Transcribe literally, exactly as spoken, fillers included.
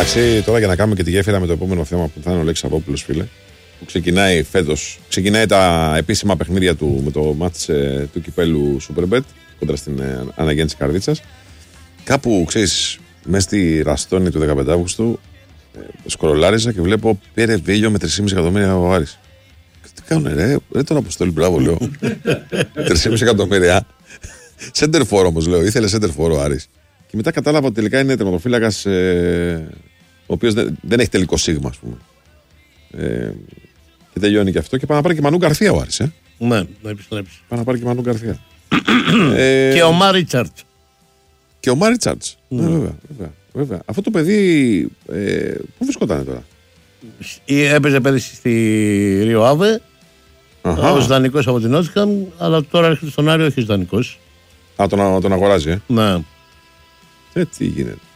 μεταξύ, τώρα για να κάνουμε και τη γέφυρα με το επόμενο θέμα που θα είναι ο Λέξης Σαββόπουλος, φίλε, που ξεκινάει φέτος, ξεκινάει τα επίσημα παιχνίδια του με το μάτς ε, του κυπέλου Superbet κοντρα στην ε, αναγέννηση Καρδίτσας. Κάπου, ξέρεις, μέσα στη Ραστόνη του δεκαπέντε Αυγούστου ε, σκρολάριζα και βλέπω πήρε βίλιο με τρία κόμμα πέντε εκατομμύρια ο Άρης. Τι κάνουνε ρε, ρε τον Αποστόλη, μπράβο λέω. τρία κόμμα πέντε εκατομμύρια. Σέντερ φόρ όμως λέω, ήθελε σέντερ φόρ ο Άρης. Και μετά κατάλαβα ότι τελικά είναι τερματοφύλακας ε, ο οποίος δεν, δεν έχει τελικό σίγμα, ας πούμε. Ε, και τελειώνει και αυτό και πάει να πάρει και Μανού Γκαρθία ο Άρης. Ε. Ναι, να επιστρέψει. Πάει να πάρει και Μανού Γκαρθία. ε, και ο Μα Ρίτσαρτς. Και ο Μα Ρίτσαρτς. Mm. Ναι, βέβαια, βέβαια, βέβαια. Αυτό το παιδί ε, πού βρισκόταν τώρα? Έπαιζε πέρυσι στη Ρίο Άβε. Ως δανεικός από την Νότιχαμ, αλλά τώρα έρχεται στον Άριο όχι ως δανεικός. Α, τον, τον αγοράζει, ε. Ναι. Ε, τι γίνεται.